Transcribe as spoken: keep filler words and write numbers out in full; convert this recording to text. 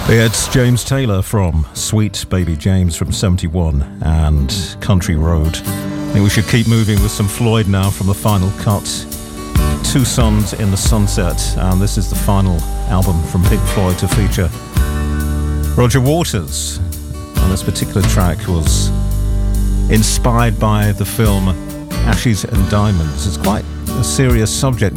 It's James Taylor from Sweet Baby James from seventy-one and Country Road. I think we should keep moving with some Floyd now from the final cut. Two Suns in the Sunset, and this is the final album from Pink Floyd to feature Roger Waters. And this particular track was inspired by the film Ashes and Diamonds. It's quite a serious subject